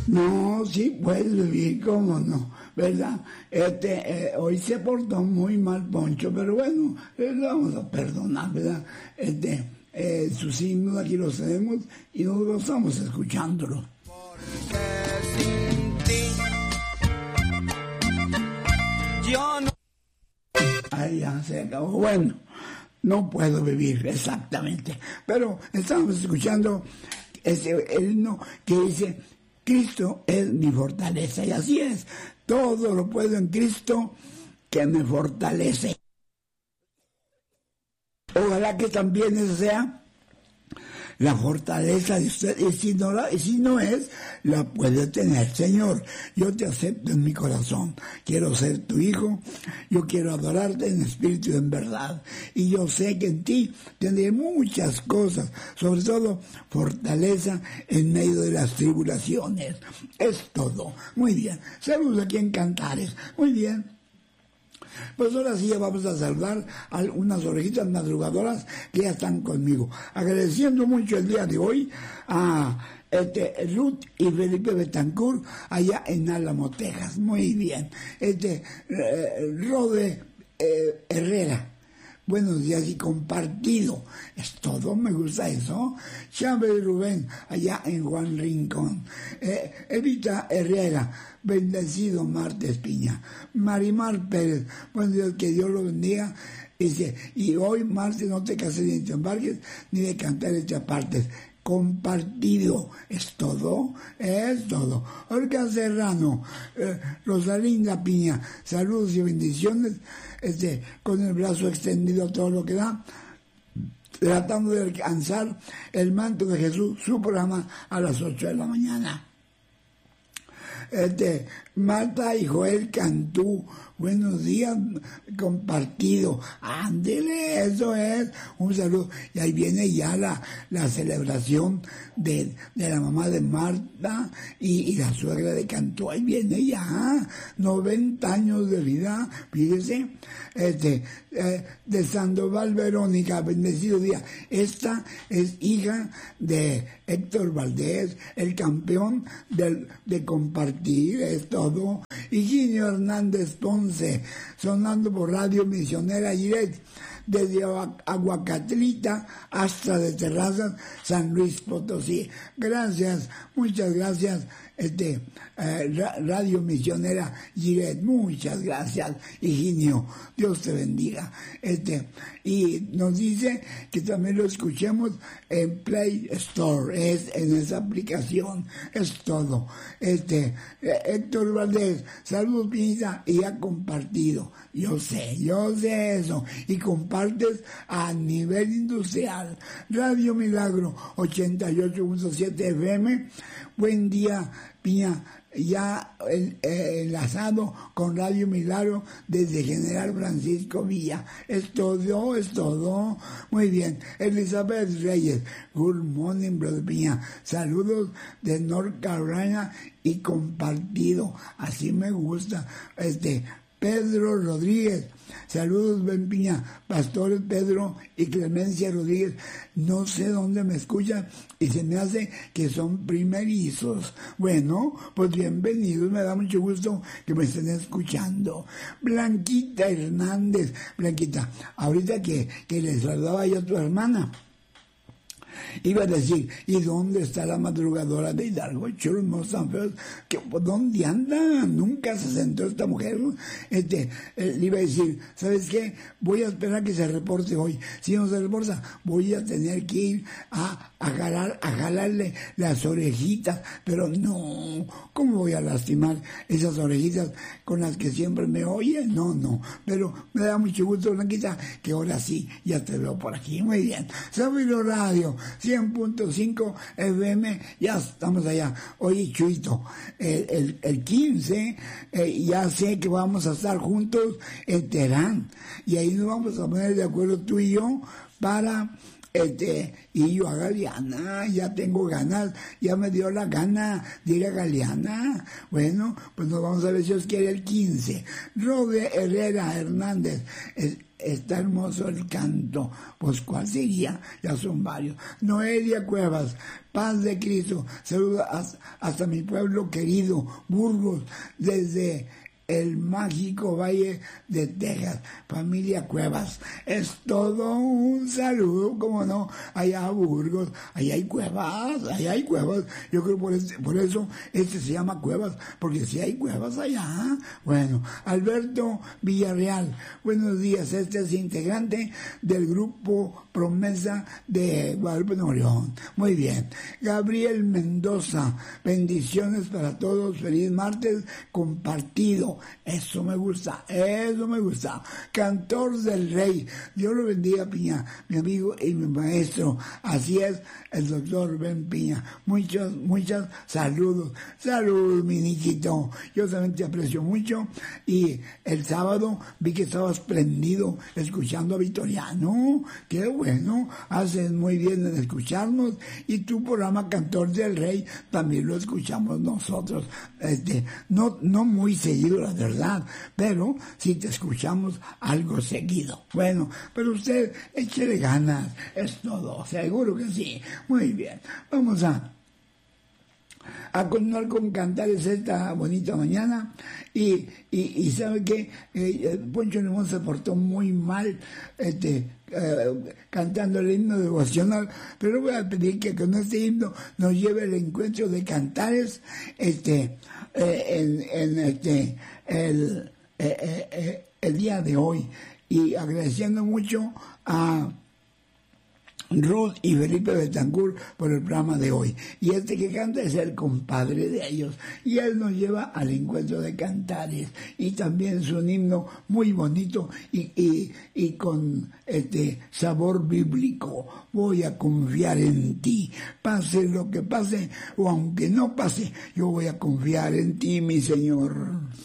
No, sí puedes vivir, cómo no, ¿verdad? Hoy se portó muy mal Poncho, pero bueno, le vamos a perdonar, ¿verdad? Sus himnos aquí los tenemos y nosotros estamos escuchándolo. Porque sin ti yo no... Ahí ya se acabó. Bueno, no puedo vivir exactamente, pero estamos escuchando ese himno que dice: Cristo es mi fortaleza, y así es, todo lo puedo en Cristo que me fortalece. Ojalá que también esa sea la fortaleza de usted, y si no es, la puede tener. Señor, yo te acepto en mi corazón, quiero ser tu hijo, yo quiero adorarte en espíritu y en verdad, y yo sé que en ti tendré muchas cosas, sobre todo fortaleza en medio de las tribulaciones. Es todo. Muy bien, saludos aquí en Cantares. Muy bien. Pues ahora sí ya vamos a saludar a unas orejitas madrugadoras que ya están conmigo. Agradeciendo mucho el día de hoy a Ruth y Felipe Betancourt allá en Álamo, Texas. Muy bien. Rode Herrera. Buenos días y compartido. Es todo, me gusta eso. Chávez Rubén, allá en Juan Rincón. Evita Herrera, bendecido martes Piña. Marimar Pérez, buen Dios, que Dios lo bendiga. Dice, y hoy martes no te cases ni te embarques, ni de cantar entre partes. Compartido, es todo. Olga Serrano, Rosalinda Piña, saludos y bendiciones, con el brazo extendido a todo lo que da, tratando de alcanzar el manto de Jesús, su programa a las 8 de la mañana. Marta y Joel Cantú, buenos días, compartido. Ándele, eso es, un saludo. Y ahí viene ya la celebración de la mamá de Marta y la suegra de Cantú. Ahí viene ya, 90 años de vida, fíjese. De Sandoval Verónica, bendecido día. Esta es hija de Héctor Valdés, el campeón de compartir, es todo. Higinio Hernández Ponce, sonando por Radio Misionera Giret, desde Aguacatlita hasta de Terrazas, San Luis Potosí. Gracias, muchas gracias, Radio Misionera Giret, muchas gracias, Higinio, Dios te bendiga. Y nos dice que también lo escuchemos en Play Store, es en esa aplicación, es todo. Héctor Valdés, saludos Pinita, y ha compartido, yo sé eso, y compartes a nivel industrial. Radio Milagro 88.7 FM, buen día Piña, ya enlazado con Radio Milagro desde General Francisco Villa. Es todo. Muy bien. Elizabeth Reyes, good morning, brother Piña. Saludos de North Carolina y compartido. Así me gusta. Pedro Rodríguez, saludos Ben Piña, pastores Pedro y Clemencia Rodríguez, no sé dónde me escuchan y se me hace que son primerizos. Bueno, pues bienvenidos, me da mucho gusto que me estén escuchando. Blanquita Hernández, Blanquita, ahorita que le saludaba yo a tu hermana, iba a decir, ¿y dónde está la madrugadora de Hidalgo? Churros tan feos, ¿dónde anda? Nunca se sentó esta mujer. Le iba a decir, ¿sabes qué? Voy a esperar que se reporte hoy. Si no se reporta, voy a tener que ir a jalarle las orejitas, pero no, ¿cómo voy a lastimar esas orejitas con las que siempre me oye? No, pero me da mucho gusto, Blanquita, que ahora sí, ya te veo por aquí. Muy bien. Sabino Radio 100.5 FM, ya estamos allá. Oye, Chuito, el 15, ya sé que vamos a estar juntos en Terán, y ahí nos vamos a poner de acuerdo tú y yo para Y yo a Galeana, ya tengo ganas, ya me dio la gana de ir a Galeana. Bueno, pues nos vamos a ver si os quiere el 15. Rode Herrera Hernández, está hermoso el canto. Pues ¿cuál sería? Ya son varios. Noelia Cuevas, paz de Cristo, saludos hasta mi pueblo querido, Burgos, desde el mágico Valle de Texas. Familia Cuevas, es todo un saludo, como no, allá a Burgos, allá hay cuevas. Yo creo por eso se llama Cuevas, porque si hay cuevas allá. Bueno, Alberto Villarreal, buenos días, este es integrante del grupo Promesa de Guadalupe, Nuevo León. Muy bien. Gabriel Mendoza, bendiciones para todos, feliz martes compartido. Eso me gusta. Cantor del Rey, Dios lo bendiga, Piña, mi amigo y mi maestro. Así es, el doctor Ben Piña. Muchos saludos. Saludos, mi niñito. Yo también te aprecio mucho. Y el sábado vi que estabas prendido escuchando a Vitoriano. Qué bueno, haces muy bien en escucharnos. Y tu programa Cantor del Rey también lo escuchamos nosotros. No muy seguido, la verdad, pero sí te escuchamos algo seguido. Bueno, pero usted échele ganas, es todo, seguro que sí. Muy bien, vamos a continuar con Cantares esta bonita mañana. Y sabe que Poncho Limón se portó muy mal cantando el himno devocional, pero voy a pedir que con este himno nos lleve el encuentro de Cantares el día de hoy, y agradeciendo mucho a Ruth y Felipe Betancourt por el programa de hoy. Y que canta es el compadre de ellos, y él nos lleva al encuentro de Cantares, y también es un himno muy bonito y con sabor bíblico. Voy a confiar en ti, pase lo que pase, o aunque no pase, yo voy a confiar en ti, mi Señor.